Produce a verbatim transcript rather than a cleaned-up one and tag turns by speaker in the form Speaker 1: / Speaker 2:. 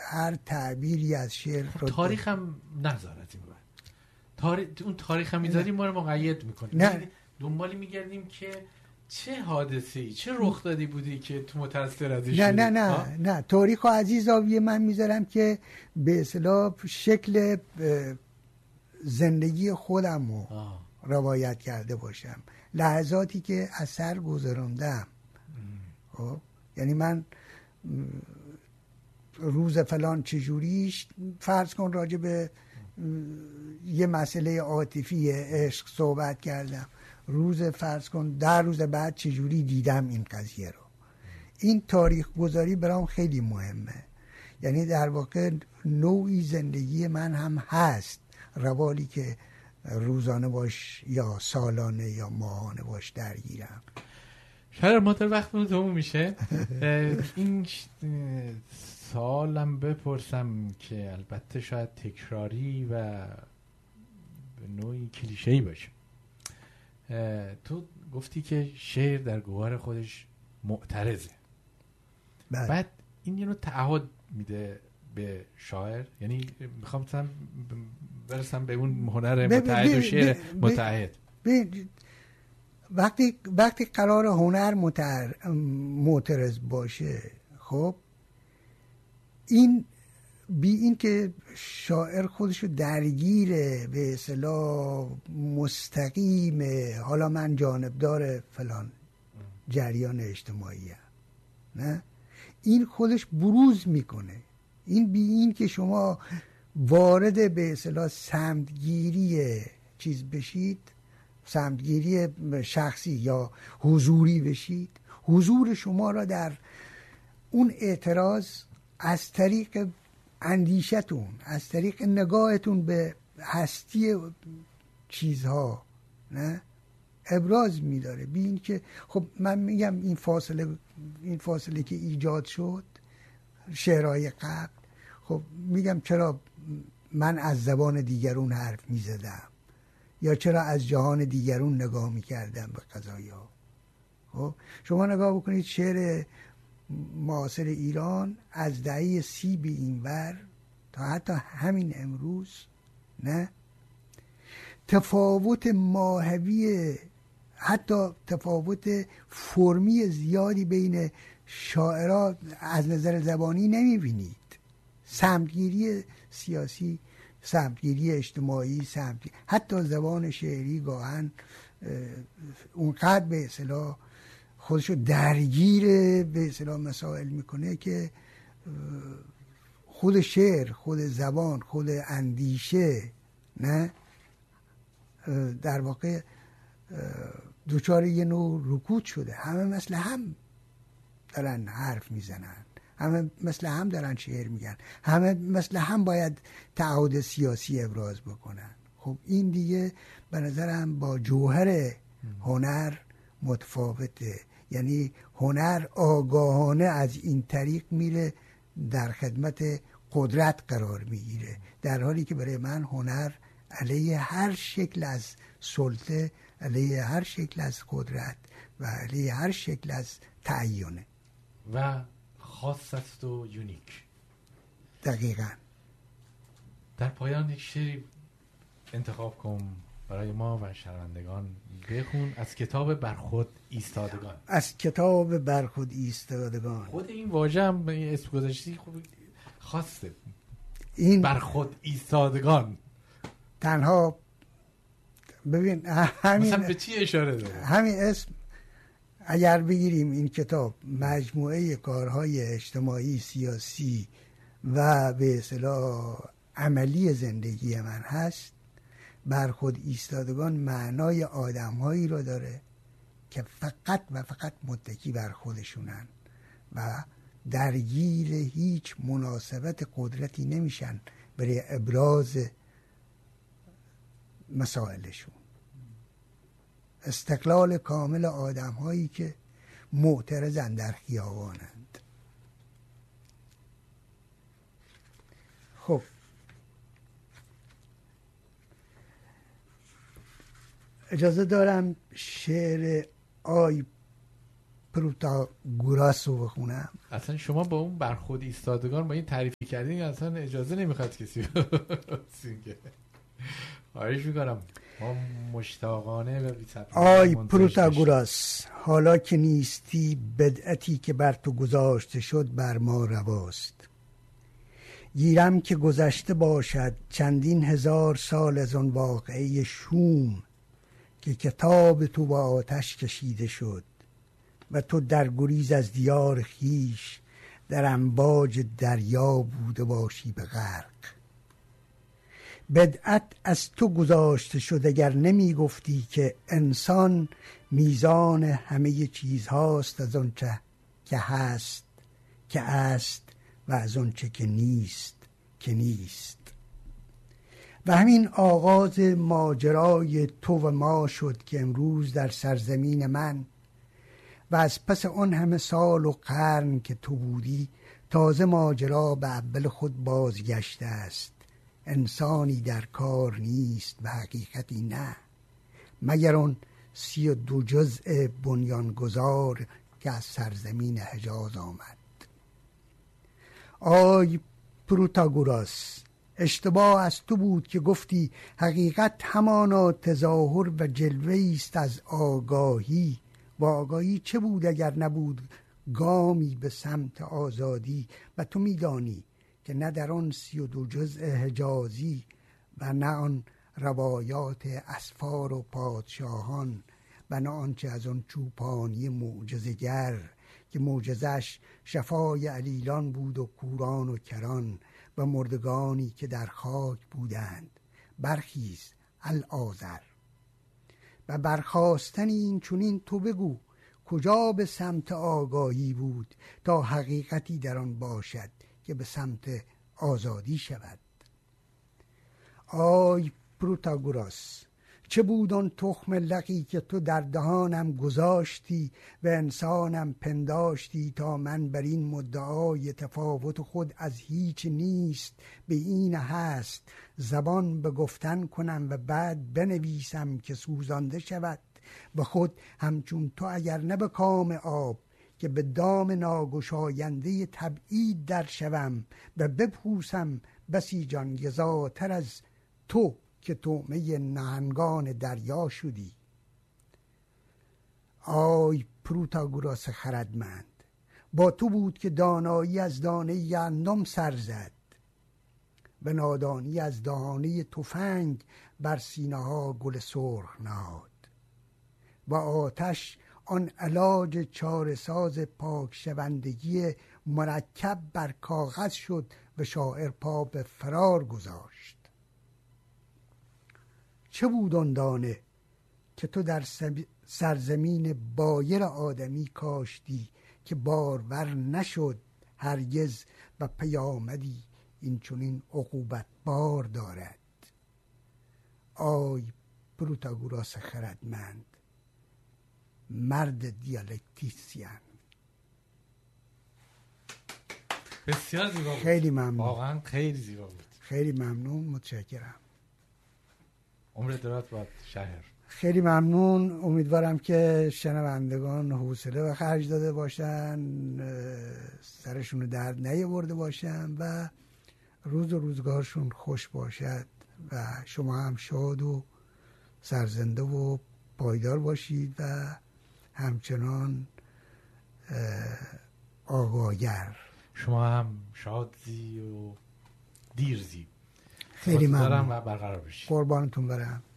Speaker 1: هر تعبیری از شعر
Speaker 2: خب تاریخ هم نذار از این بعد تاریخ، اون تاریخ هم میذاری ما رو مقید میکنی.
Speaker 1: نه
Speaker 2: دنبالی میگردیم که چه حادثه‌ای چه رخ دادی بودی که تو متأثر ازش
Speaker 1: نه
Speaker 2: شدی.
Speaker 1: نه نه نه تاریخ و از این زاویه من میذارم که به اصطلاح شکل زندگی خودم رو آه. روایت کرده باشم، لحظاتی که از سر گذراندم. خب یعنی من روز فلان چجوریش، فرض کن راجع به یه مسئله عاطفی عشق صحبت کردم، روز فرض کن در روز بعد چجوری دیدم این قضیه رو. این تاریخ گذاری برام خیلی مهمه، یعنی در واقع نوعی زندگی من هم هست، روالی که روزانه باش یا سالانه یا ماهانه باش درگیرم.
Speaker 2: شاید ما تا وقتمون تموم میشه. این سوالم بپرسم که البته شاید تکراری و به نوعی کلیشه‌ای باشه. تو گفتی که شعر در گوهر خودش معترضه.
Speaker 1: بله.
Speaker 2: بعد این یه نوع تعهد میده به شاعر، یعنی میخوام مثلا برسم به اون هنر متحد و شعر متحد.
Speaker 1: وقتی وقتی قرار هنر معترض باشه، خب این بی این که شاعر خودشو درگیره به اصطلاح مستقیمه، حالا من جانبدار فلان جریان اجتماعی هم. نه این خودش بروز میکنه. این بی این که شما وارد به اصطلاح سمتگیری چیز بشید، سمتگیری شخصی یا حضوری بشید، حضور شما را در اون اعتراض از طریق اندیشتون، از طریق نگاهتون به هستی چیزها نه ابراز میداره. بی این که خب من میگم این فاصله این فاصله که ایجاد شد شعرهای قبل، خب میگم چرا من از زبان دیگرون حرف میزدم یا چرا از جهان دیگرون نگاه میکردم به قضایا. خب شما نگاه بکنید شعر معاصر ایران از دهه سی به این ور تا حتی همین امروز، نه تفاوت ماهوی، حتی تفاوت فرمی زیادی بین شاعرها از نظر زبانی نمیبینید. سمتگیری سیاسی، سمتگیری اجتماعی، سمتگیری حتی زبان شعری گاهن اونقدر به اصطلاح خودشو درگیر به اصطلاح مسائل میکنه که خود شعر، خود زبان، خود اندیشه نه در واقع دوچار یه نوع رکود شده. همه مثل هم دارن حرف میزنن، همه مثل هم دارن شعر میگن، همه مثل هم باید تعهد سیاسی ابراز بکنن. خب این دیگه به نظرم با جوهر هنر متفاوته. یعنی هنر آگاهانه از این طریق میره در خدمت قدرت قرار میگیره، در حالی که برای من هنر علیه هر شکل از سلطه، علیه هر شکل از قدرت و علیه هر شکل از تعیینه
Speaker 2: و خاص است و یونیک.
Speaker 1: دقیقاً.
Speaker 2: در پایان یک شعری انتخاب کن برای ما و شنوندگان، بخون از کتاب برخود ایستادگان.
Speaker 1: از کتاب برخود ایستادگان.
Speaker 2: خود این واژه هم اسم گذاشتی خوب خاصه،
Speaker 1: این
Speaker 2: برخود ایستادگان.
Speaker 1: تنها ببین همین
Speaker 2: مثلا به چی اشاره داره؟
Speaker 1: همین اسم اگر بگیریم این کتاب مجموعه کارهای اجتماعی، سیاسی و به اصطلاح عملی زندگی من هست، برخود ایستادگان معنای آدم‌هایی رو داره که فقط و فقط متکی بر خودشونن و درگیر هیچ مناسبت قدرتی نمیشن برای ابراز مسائلشون. استقلال کامل آدم‌هایی که معترضن در خیابانند. خب اجازه دارم شعر آی پروتاگوراس رو بخونم.
Speaker 2: اصلا شما با اون برخورد ایستادگان با این تعریفی کردین اصلا اجازه نمیخواد کسی بسید. خواهش میکنم ما مشتاقانه و بی‌صبرانه
Speaker 1: آی پروتاگوراس، حالا که نیستی بدعتی که بر تو گذاشته شد بر ما رواست. گیرم که گذشته باشد چندین هزار سال از آن واقعه شوم که کتاب تو با آتش کشیده شد و تو در گریز از دیار خیش در امواج دریا بوده باشی به غرق. بدعت از تو گذاشته شد اگر نمی گفتی که انسان میزان همه چیز هاست، از آنچه که هست که است و از آنچه که نیست که نیست. و همین آغاز ماجرای تو و ما شد که امروز در سرزمین من و از پس آن همه سال و قرن که تو بودی تازه ماجرا به اول خود بازگشته است. انسانی در کار نیست و حقیقتی نه، مگر اون سی و دو جزء بنیانگذار که از سرزمین حجاز آمد. آی پروتاگوراس، اشتباه از تو بود که گفتی حقیقت همانا تظاهر و جلوه است از آگاهی. و آگاهی چه بود اگر نبود گامی به سمت آزادی؟ و تو میدانی که نه در آن سی و دو جزء حجازی و نه آن روایات اسفار و پادشاهان و نه آنچه از آن چوپانی معجزه‌گر که معجزش شفای علیلان بود و کوران و کران و مردگانی که در خاک بودند. برخیز الآذر. و برخاستن این چونین تو بگو کجا به سمت آگاهی بود تا حقیقتی در آن باشد که به سمت آزادی شود. آی پروتاگوراس، چه بود آن تخم لقی که تو در دهانم گذاشتی و انسانم پنداشتی تا من بر این مدعای تفاوت خود از هیچ نیست به این هست زبان به گفتن کنم و بعد بنویسم که سوزانده شود و خود همچون تو اگر نه به کام آب که به دام ناگشاینده تبعید در شوم و بپوسم بسی جانگزاتر از تو که طعمه نهنگان دریا شدی. آی پروتاگوراس خردمند، با تو بود که دانایی از دانه گندم سر زد و نادانی از دهانه تفنگ بر سینه ها گل سرخ نهاد و آتش آن علاج چاره‌ساز پاک شوندگی مرکب بر کاغذ شد و شاعر پا به فرار گذاشت. چه بود آن دانه که تو در سرزمین بایر آدمی کاشتی که بارور نشد هرگز و پیامدی این چنین عقوبت بار دارد. آی پروتاگوراس خردمند، مرد دیالکتیسیان.
Speaker 2: بسیار زیبا بود.
Speaker 1: خیلی ممنون.
Speaker 2: واقعا خیلی زیبا بود.
Speaker 1: خیلی ممنون، متشکرم.
Speaker 2: عمر دراز باد شهر.
Speaker 1: خیلی ممنون. امیدوارم که شنوندگان حوصله به خرج داده باشن، سرشون رو درد نیاورده باشن و روز و روزگارشون خوش باشد و شما هم شاد و سرزنده و پایدار باشید و همچنان آگاهگر.
Speaker 2: شما هم شادزی و دیرزی.
Speaker 1: خیلی ممنون
Speaker 2: و برقرار باشید.
Speaker 1: قربانتون برم.